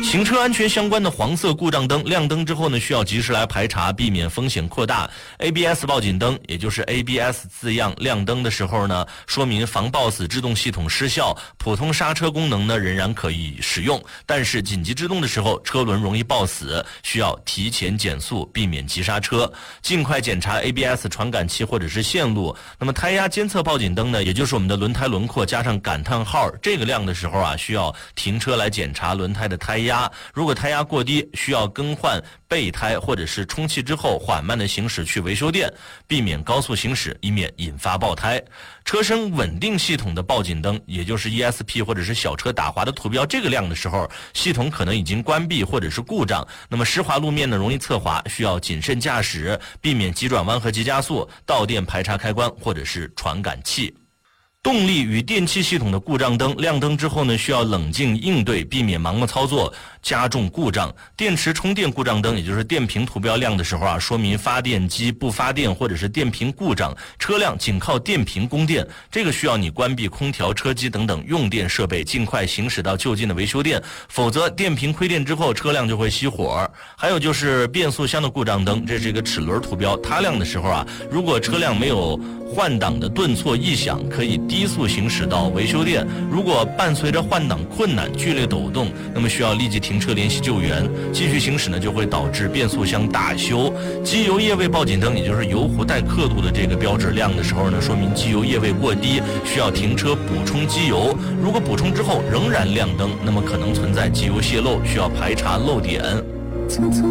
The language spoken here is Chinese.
行车安全相关的黄色故障灯亮灯之后呢，需要及时来排查，避免风险扩大。ABS 报警灯，也就是 ABS 字样亮灯的时候呢，说明防抱死制动系统失效，普通刹车功能呢仍然可以使用，但是紧急制动的时候车轮容易抱死，需要提前减速，避免急刹车。尽快检查 ABS 传感器或者是线路。那么胎压监测报警灯呢，也就是我们的轮胎轮廓加上感叹号，这个亮的时候啊，需要停车来检查轮胎的胎压。如果胎压过低，需要更换备胎或者是充气之后缓慢的行驶去维修店，避免高速行驶，以免引发爆胎。车身稳定系统的报警灯，也就是 ESP 或者是小车打滑的图标，这个亮的时候，系统可能已经关闭或者是故障。那么湿滑路面呢，容易侧滑，需要谨慎驾驶，避免急转弯和急加速。导电排查开关或者是传感器。动力与电气系统的故障灯亮灯之后呢，需要冷静应对，避免盲目操作，加重故障。电池充电故障灯，也就是电瓶图标亮的时候啊，说明发电机不发电或者是电瓶故障，车辆仅靠电瓶供电，这个需要你关闭空调、车机等等用电设备，尽快行驶到就近的维修店，否则电瓶亏电之后车辆就会熄火。还有就是变速箱的故障灯，这是一个齿轮图标，它亮的时候啊，如果车辆没有换挡的顿挫异响，可以低速行驶到维修店。如果伴随着换挡困难、剧烈抖动，那么需要立即停车联系救援。继续行驶呢，就会导致变速箱大修。机油液位报警灯，也就是油壶带刻度的这个标志亮的时候呢，说明机油液位过低，需要停车补充机油。如果补充之后仍然亮灯，那么可能存在机油泄漏，需要排查漏点。